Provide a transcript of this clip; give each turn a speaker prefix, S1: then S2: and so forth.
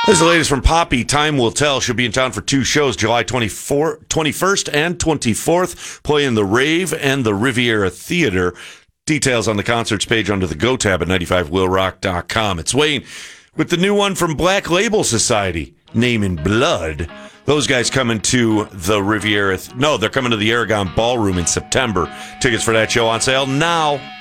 S1: This is the latest from Poppy. Time will tell. She'll be in town for two shows, July 21st and 24th, playing the Rave and the Riviera Theater. Details on the concerts page under the Go tab at 95willrock.com. It's Wayne with the new one from Black Label Society, Name in Blood. Those guys coming to the Riviera. No, they're coming to the Aragon Ballroom in September. Tickets for that show on sale now.